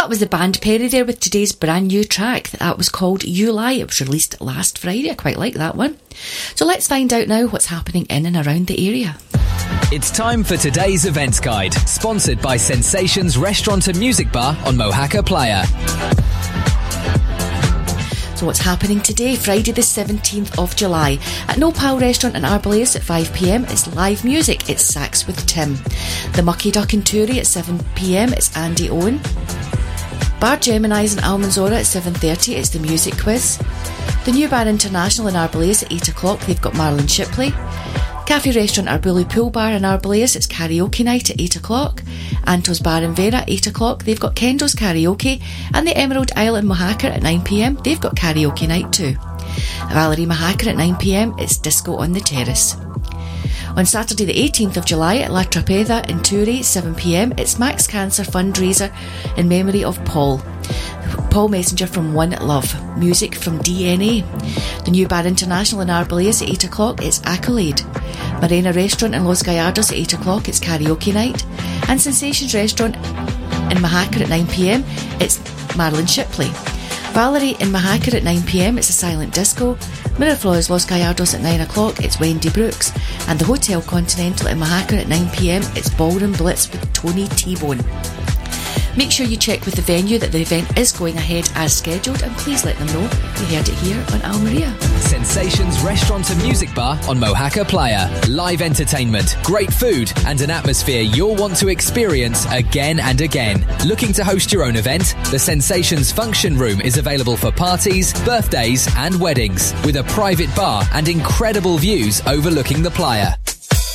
that was the band Perry there with today's brand new track. That was called You Lie. It was released last Friday. I quite like that one. So let's find out now what's happening in and around the area. It's time for today's events guide, sponsored by Sensations Restaurant and Music Bar on Mohaca Playa. So what's happening today, Friday the 17th of July. At No Pal Restaurant in Arboleas at 5pm, it's live music, it's Sax with Tim. The Mucky Duck in Toorie at 7pm, it's Andy Owen. Bar Gemini's in Almanzora at 7:30, it's the music quiz. The New Bar International in Arboleas at 8 o'clock, they've got Marlon Shipley. Cafe Restaurant Arbuli Pool Bar in Arboleas, it's karaoke night at 8 o'clock. Anto's Bar in Vera, 8 o'clock, they've got Kendo's Karaoke. And the Emerald Isle in Mohaca at 9pm, they've got karaoke night too. Valerie Mohaca at 9pm, it's disco on the terrace. On Saturday the 18th of July at La Trapeza in Toorie, 7pm, it's Max Cancer fundraiser in memory of Paul Messenger from One Love. Music from DNA. The New Bar International in Arboleas at 8 o'clock, it's Accolade. Marina Restaurant in Los Gallardos at 8 o'clock, it's karaoke night. And Sensations Restaurant in Mohaca at 9pm, it's Marlon Shipley. Valerie in Mohaca at 9pm, it's a silent disco. Miraflores Los Gallardos at 9 o'clock, it's Wendy Brooks. And the Hotel Continental in Mohaca at 9pm, it's Ballroom Blitz with Tony T-Bone. Make sure you check with the venue that the event is going ahead as scheduled, and please let them know you heard it here on Almeria. Sensations Restaurant and Music Bar on Mohaca Playa. Live entertainment, great food, and an atmosphere you'll want to experience again and again. Looking to host your own event? The Sensations Function Room is available for parties, birthdays, and weddings, with a private bar and incredible views overlooking the playa.